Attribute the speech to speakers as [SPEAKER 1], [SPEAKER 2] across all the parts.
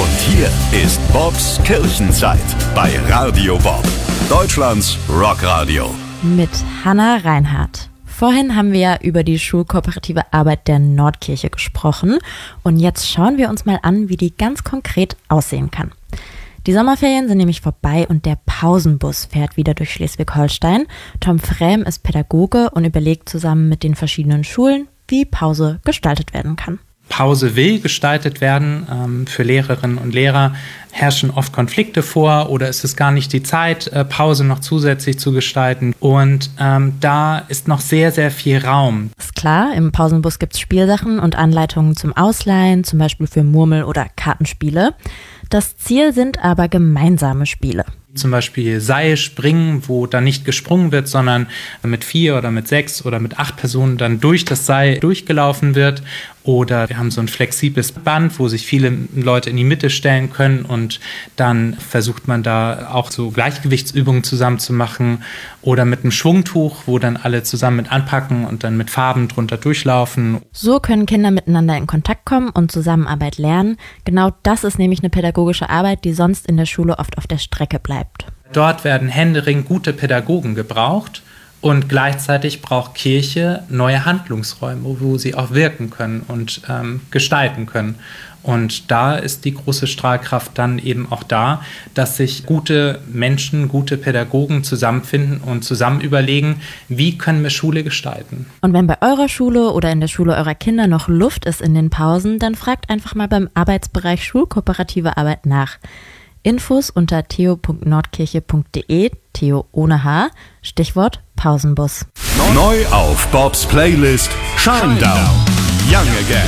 [SPEAKER 1] Und hier ist Bobs Kirchenzeit bei Radio Bob, Deutschlands Rockradio.
[SPEAKER 2] Mit Hannah Reinhardt. Vorhin haben wir ja über die schulkooperative Arbeit der Nordkirche gesprochen und jetzt schauen wir uns mal an, wie die ganz konkret aussehen kann. Die Sommerferien sind nämlich vorbei und der Pausenbus fährt wieder durch Schleswig-Holstein. Tom Frähm ist Pädagoge und überlegt zusammen mit den verschiedenen Schulen, wie Pause gestaltet werden kann.
[SPEAKER 3] Pause will gestaltet werden. Für Lehrerinnen und Lehrer herrschen oft Konflikte vor oder ist es gar nicht die Zeit, Pause noch zusätzlich zu gestalten. Und da ist noch sehr, sehr viel Raum.
[SPEAKER 2] Ist klar, im Pausenbus gibt es Spielsachen und Anleitungen zum Ausleihen, zum Beispiel für Murmel- oder Kartenspiele. Das Ziel sind aber gemeinsame Spiele.
[SPEAKER 3] Zum Beispiel Seilspringen, wo dann nicht gesprungen wird, sondern mit 4 oder mit 6 oder mit 8 Personen dann durch das Seil durchgelaufen wird. Oder wir haben so ein flexibles Band, wo sich viele Leute in die Mitte stellen können und dann versucht man da auch so Gleichgewichtsübungen zusammen zu machen. Oder mit einem Schwungtuch, wo dann alle zusammen mit anpacken und dann mit Farben drunter durchlaufen.
[SPEAKER 2] So können Kinder miteinander in Kontakt kommen und Zusammenarbeit lernen. Genau das ist nämlich eine pädagogische Arbeit, die sonst in der Schule oft auf der Strecke bleibt.
[SPEAKER 3] Dort werden händeringend gute Pädagogen gebraucht und gleichzeitig braucht Kirche neue Handlungsräume, wo sie auch wirken können und gestalten können. Und da ist die große Strahlkraft dann eben auch da, dass sich gute Menschen, gute Pädagogen zusammenfinden und zusammen überlegen, wie können wir Schule gestalten.
[SPEAKER 2] Und wenn bei eurer Schule oder in der Schule eurer Kinder noch Luft ist in den Pausen, dann fragt einfach mal beim Arbeitsbereich Schulkooperative Arbeit nach. Infos unter theo.nordkirche.de, Theo ohne H, Stichwort Pausenbus.
[SPEAKER 1] Neu auf Bobs Playlist Shinedown, Young Again.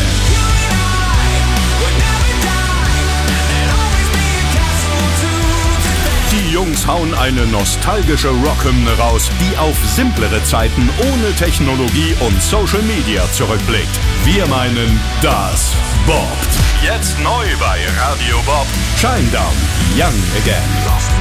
[SPEAKER 1] Die Jungs hauen eine nostalgische Rockhymne raus, die auf simplere Zeiten ohne Technologie und Social Media zurückblickt. Wir meinen, das bobbt. Jetzt neu bei Radio Bob, Shinedown, Young Again.